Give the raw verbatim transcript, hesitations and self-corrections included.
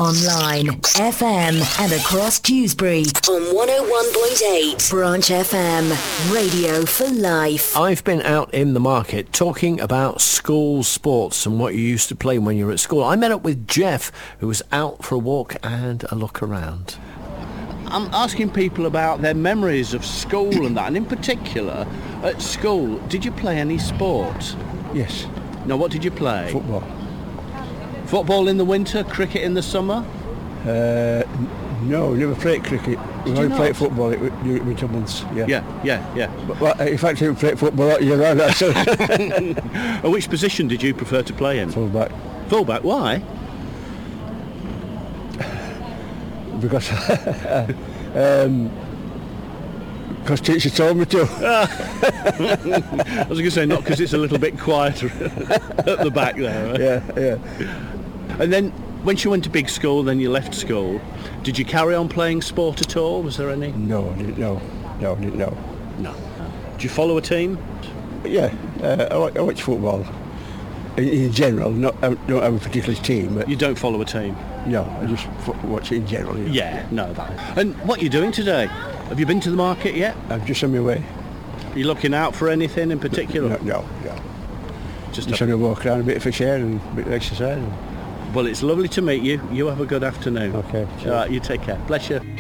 online, F M and across Dewsbury on one oh one point eight. Branch F M, radio for life. I've been out in the market talking about school sports and what you used to play when you were at school. I met up with Jeff, who was out for a walk and a look around. I'm asking people about their memories of school and that, and in particular, at school, did you play any sport? Yes. No, what did you play? Football. Football in the winter, cricket in the summer? Uh, no, never played cricket. We Did only you not? played football during winter months. Yeah. Yeah, yeah, yeah. But, well, in fact, I didn't play football all year round, actually. And which position did you prefer to play in? Full-back. Fullback, why? Because um, because teacher told me to. I was going to say not because it's a little bit quieter at the back there. Right? Yeah, yeah. And then once you went to big school, then you left school. Did you carry on playing sport at all? Was there any? No, I didn't know. No, I didn't know. No. Did you follow a team? Yeah, uh, I, watch, I watch football. In, in general, not I don't have a particular team, but You don't follow a team? no, I just fo- watch it in general. You know. Yeah, no, that. And what are you doing today? Have you been to the market yet? I'm just on my way. Are you looking out for anything in particular? No, no, no. Just Just a- on a walk around, a bit of fresh air and a bit of exercise. Well, it's lovely to meet you. You have a good afternoon. Okay, All right, you take care. Bless you.